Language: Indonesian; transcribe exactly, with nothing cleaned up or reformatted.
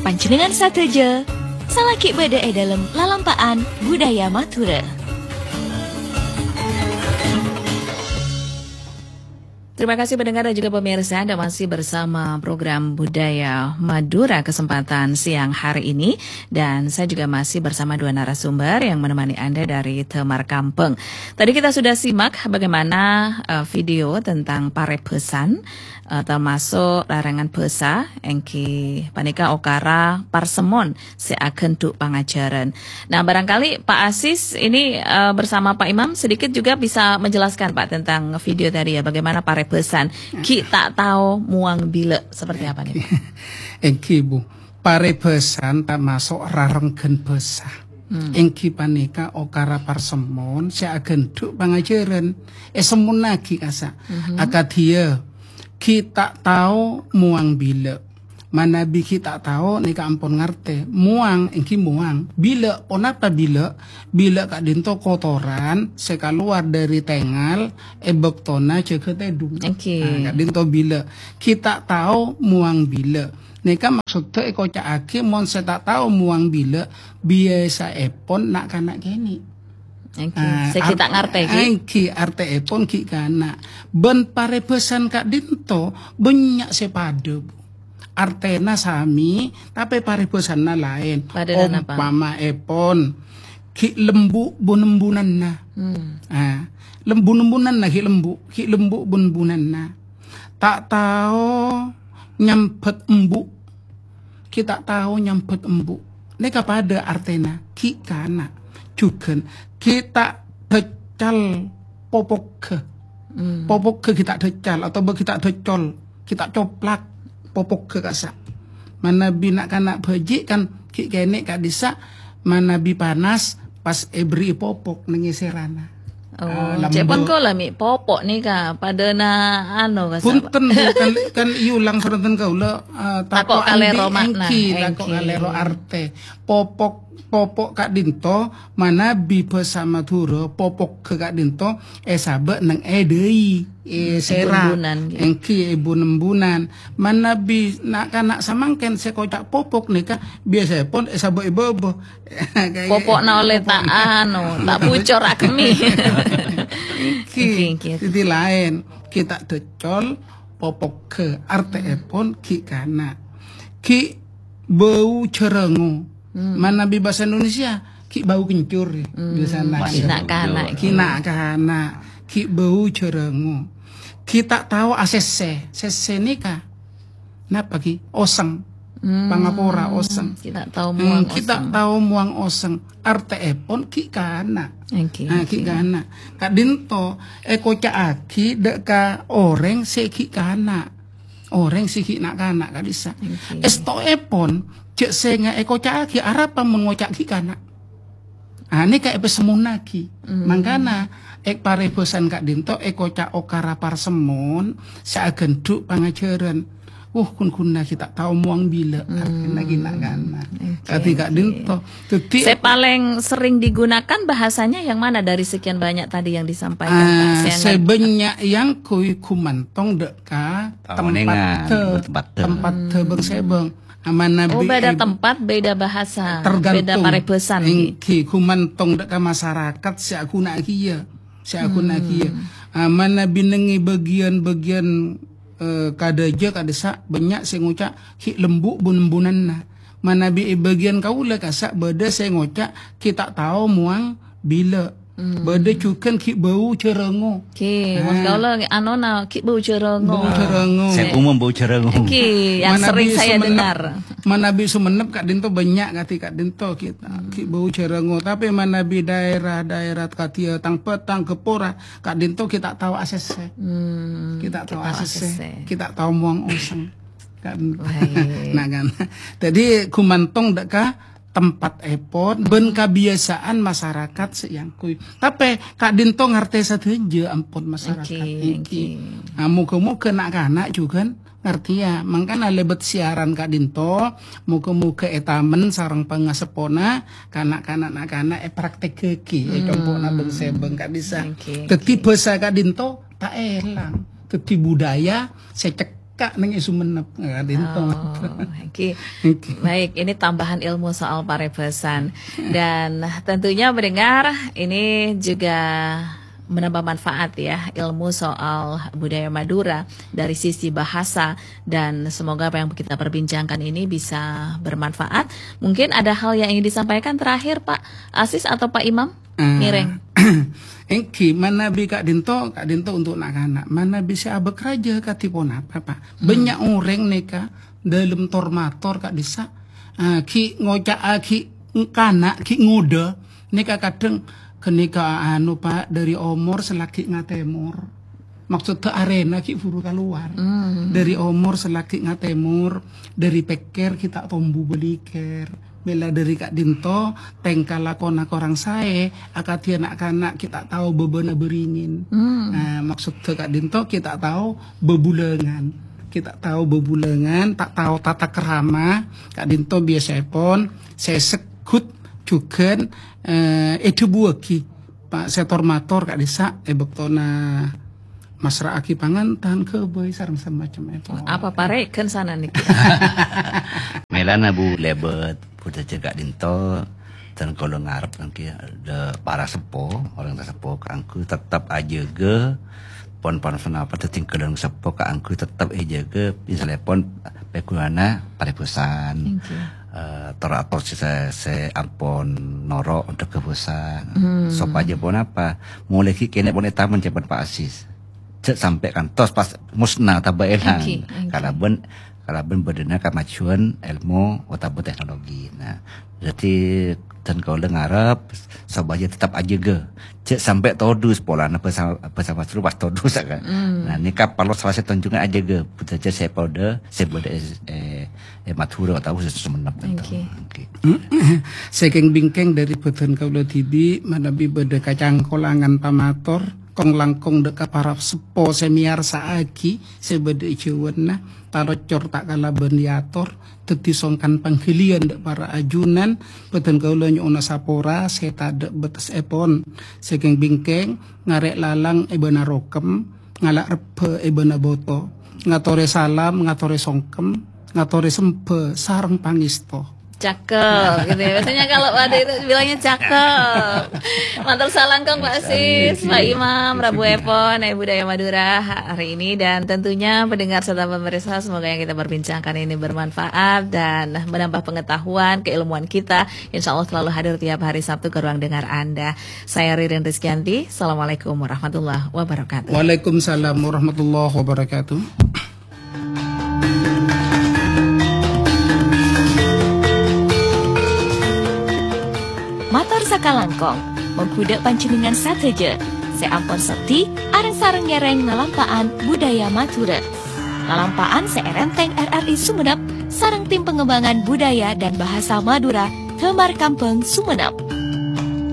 panjenengan sateja salaki beda e dalam lalampaan budaya Madura. Terima kasih pendengar dan juga pemirsa, Anda masih bersama program Budaya Madura kesempatan siang hari ini. Dan saya juga masih bersama dua narasumber yang menemani Anda dari Temar Kampeng. Tadi kita sudah simak bagaimana uh, video tentang parebesan, uh, termasuk larangan besa, engki panika okara parsemon seaken duk pangajaran. Nah, barangkali Pak Asis ini uh, bersama Pak Imam sedikit juga bisa menjelaskan Pak tentang video tadi ya, bagaimana parebesan pesan ki tak tahu muang bila seperti apa nih? Engki bu, parebesan tak masuk rarenggen besa. Hmm. Engki panika okara parsemon saya agen duk pangajaran. Eh semun lagi kasa. Hmm. Akadia kita tahu muang bila. Mana bi kita tahu nika ampun ngarte muang engki muang bila onapa bila bila kak dinto kotoran seka keluar dari tengal ebek tona ceket edung okay. Nah, kak dinto bila kita tahu muang bila nika maksudnya eko caake mon saya tak tahu muang bila biasa epon nak kanak kini. Okay. Uh, saya kita ngarte ki arte epon ki kana ben parebesan kak dinto banyak sepade artena sami tapi parebesanna lain. Umpama epon ki lembu bunembunan na. Hmm. Ah, lembu nembunan na ki lembu, ki lembu bunembunan na. Tak tahu nyampet embu. Kita tahu nyampet embu. Neka pada artena ki kana juga kita decal popok ke. Hmm. Popok ke kita decal atau kita decol, kita coplak popok ke kasa. Mana bi nak kanak beji kan ki kene kak disa mana bi panas pas ebri popok nengeserana. Oh, uh, cepon ko lah mi popok nih ka pada na ano kasa. Punten kan kan iulang serentan kau le uh, tako kalero makna. Tako kalero arte. Popok popok kak dinto mana bi bersama turo popok ke kak dinto eh sabe neng edei eh sera engki ibu nembunan mana bi nak kanak samangken sekocak popok nih kah biasa pun eh sabe ibu ibu popok na oleh tak anu tak pucor akmi ki titi lain kita decol popok ke arte pun ki kana ki bau cerengu. Hmm. Mana bi bahasa Indonesia ki bau kencur hmm. Di sana kina kana kina kana ki bau cerengu kita tahu asese sese nika napa ki oseng hmm. Pangapora oseng kita tahu muang hmm, kita oseng. tahu muang oseng arte epon ki kana okay, nah, ki okay. kana kak dinto eko caaki deka oreng se ki kana oreng si ki nak kana kak disa okay. Esto epon cek senga eko caaki arapa mengocak ki kana. Ah ini kayak pesemun lagi. Mm. Mangkana ek parebesan kak dinto eko cak okara parsemon seagen duk pangajaran. Uh kun kunna kita tahu muang bila mm. lagi nak kana. Kati kak dinto. Saya paling sering digunakan bahasanya yang mana dari sekian banyak tadi yang disampaikan ah, Pak? Sebanyak yang kui kumantong deka tempat te tempat te beng sebeng. Nabi, oh beda tempat, beda bahasa, beda parebesan. Engki kumantong deka masyarakat si aku nak kia, si aku nak kia. Aman Nabi nengi bagian-bagian uh, kadaja kadesa banyak saya ngucap ki lembu bun-bunan na. Mana bi bagian kau le kasak beda saya ngucap kita tahu muang bila. Hmm. Beda cukan ki bau cerengu. Ki, wong gaula ano na ki bau cerengu. Bau cerengu. Saya umum bau cerengu. Ki, yang sering saya sumenep, dengar. Mana bi sumenep kak dinto banyak kati kak dinto kita hmm. ki bau cerengu. Tapi mana bi daerah-daerah katia tang petang kepora kak dinto kita tahu asese. Hmm. Kita tahu asese. Kita tahu muang oseng. Kan. Nah kan. Jadi kumantong deka tempat epon ben kebiasaan masyarakat seyangkui tapi kak dinto ngarte sateja ampun masyarakat okay, iki okay. Muka-muka nak kanak juga ngerti ya mangkana lebet siaran kak dinto muka-muka etamen sarang pengasepona kanak-kanak nak kanak e praktek keki hmm. e compona beng sebeng kak bisa okay, teti okay. Bahasa kak dinto tak elang teti budaya secek kak neng Sumenep Kak Dinto. Oh, okay. Okay. Baik, ini tambahan ilmu soal parebesan dan tentunya mendengar ini juga menambah manfaat ya, ilmu soal budaya Madura dari sisi bahasa, dan semoga apa yang kita perbincangkan ini bisa bermanfaat. Mungkin ada hal yang ingin disampaikan terakhir Pak Asis atau Pak Imam? Mireng. Engki mana bi Kak Dinto, Kak Dinto untuk anak-anak mana bisa abek raja katipun apa Pak. Banyak hmm. orang neka dalam tormator Kak Disa. Uh, ki ngocak ki kanak ki nguda neka kadang kenika anu Pak dari omor selaki ngatemur. Maksud ke arena ki buru keluar. Mm. Dari omor selaki ngatemur, dari peker kita tombu beliker. Bela dari Kak Dinto, tengkala kona korang sae, akati anak-anak kita tahu bebena beringin. Mm. Nah, maksud ke Kak Dinto kita tahu bebulengan. Kita tahu bebulengan, tak tahu tata kerama. Kak Dinto biasa pon, saya sekut juga eh itu buaki Pak Setormator Kak Desa e bektona masra aki pangantan ke boy sareng semacam itu. Apa pareken sana nih? Melana Bu lebet putra Kak Dinto dan kalau ngarep nanti ada para sepo orang sepo kangku tetap aja ge pon pon apa tertinggalan sepo kangku tetap aja ge bisa lepon pekuana parebesan. Uh, teratur saya saya ampun norok untuk kebusan hmm. sop aja pun apa mulai kini pun taman cepat Pak Asis cek sampai kan tos pas musnah tabah elang okay, okay. Kalau ben kalau ben berdena kemajuan ilmu atau teknologi. Nah jadi dan kalau ngarep sop aja tetap aja ge cek sampai todus pola apa sama apa sama seru pas todus kan. Hmm. Nah ini kapal salah satu tunjuknya aja ge putar saya pada saya pada eh eh Madura atau khusus Sumenep okay. okay. Saking bingkeng dari beten kaula tibi manabi beda kacang kolangan pamator kong langkong deka para sepo semiar saaki sebeda ijewenna tarocor tak kala bendiator teti songkan panggilian dek para ajunan beten kaula nyona sapora seta dek betes epon saking bingkeng ngarek lalang ebena rokem ngalak rebe ebena boto ngatore salam ngatore songkem ngatore sempe sareng pangisto. Cakep gitu ya. Biasanya kalau ada itu bilangnya cakep. Mantul salangkong Pak Asis, Pak Imam, Rabu Epon, Ibu Budaya Madura hari ini, dan tentunya pendengar serta pemirsa semoga yang kita perbincangkan ini bermanfaat dan menambah pengetahuan, keilmuan kita. Insya Allah selalu hadir tiap hari Sabtu ke ruang dengar Anda. Saya Ririn Rizkyanti. Assalamualaikum warahmatullahi wabarakatuh. Waalaikumsalam warahmatullahi wabarakatuh. Mator sakalangkong, mengkuda pancingan sateje. Seampun sekti, areng sareng ngereng ngalampaan budaya Madura. Ngalampaan seerenteng R R I Sumenep, sareng tim pengembangan budaya dan bahasa Madura, Temar Kampung Sumenep.